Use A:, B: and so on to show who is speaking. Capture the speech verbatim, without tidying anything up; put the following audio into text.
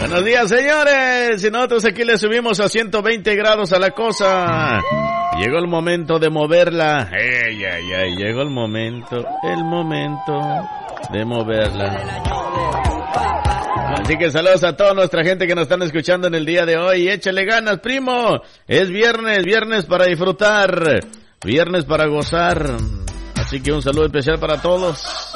A: Buenos días, señores. Y nosotros aquí le subimos a ciento veinte grados a la cosa. Llegó el momento de moverla. Ay, ay, ay. Llegó el momento, el momento de moverla. Así que saludos a toda nuestra gente que nos están escuchando en el día de hoy. Échale ganas, primo. Es viernes, viernes para disfrutar. Viernes para gozar. Así que un saludo especial para todos.